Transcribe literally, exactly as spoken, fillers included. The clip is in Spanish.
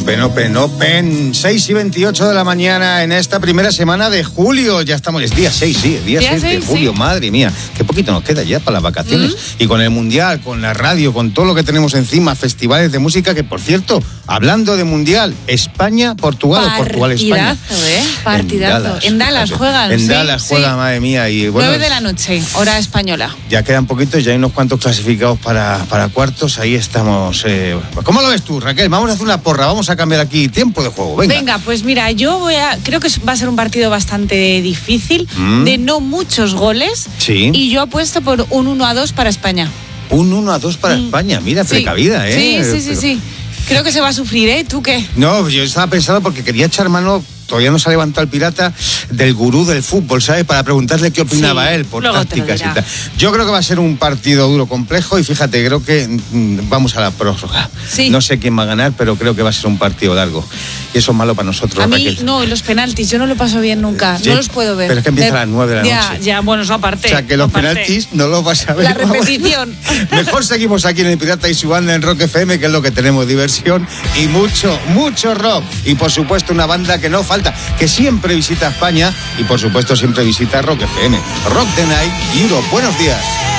Open, open, open. seis y veintiocho de la mañana en esta primera semana de julio. Ya estamos, es día seis, sí, día, día seis de julio. Sí. Madre mía, qué poquito nos queda ya para las vacaciones. Mm. Y con el Mundial, con la radio, con todo lo que tenemos encima, festivales de música, que por cierto, hablando de Mundial, España, Portugal o Portugal, España. Partidazo, ¿eh? Partidazo. En Dallas, en Dallas juegan. En sí, Dallas juegan, sí. Madre mía. Y bueno, nueve de la noche, hora española. Ya quedan poquitos, ya hay unos cuantos clasificados para, para cuartos. Ahí estamos. Eh, ¿Cómo lo ves tú, Raquel? Vamos a hacer una porra, vamos a cambiar aquí tiempo de juego. Venga, Venga pues mira, yo voy a. Creo que va a ser un partido bastante difícil, mm. de no muchos goles. Sí. Y yo apuesto por un uno a dos para España. Un uno a dos para mm. España, mira, sí. precavida, ¿eh? Sí, sí, sí, Pero... sí. Creo que se va a sufrir, ¿eh? ¿Tú qué? No, yo estaba pensando porque quería echar mano. Todavía no se ha levantado el pirata del gurú del fútbol, ¿sabes? Para preguntarle qué opinaba sí, él por tácticas y tal. Yo creo que va a ser un partido duro, complejo y fíjate, creo que mmm, vamos a la prórroga. Sí. No sé quién va a ganar, pero creo que va a ser un partido largo. Y eso es malo para nosotros, a mí, Raquel. no, los penaltis, yo no lo paso bien nunca, sí, no los puedo ver. Pero es que empieza a las nueve de la ya, noche. Ya, bueno, eso aparte. O sea, que los aparte. penaltis no los vas a ver. La repetición. Mejor seguimos aquí en el Pirata y su banda en Rock F M, que es lo que tenemos, diversión y mucho, mucho rock. Y por supuesto una banda que no falta, que siempre Siempre visita España y por supuesto siempre visita Rock F M. Rock the Night Europe. Buenos días.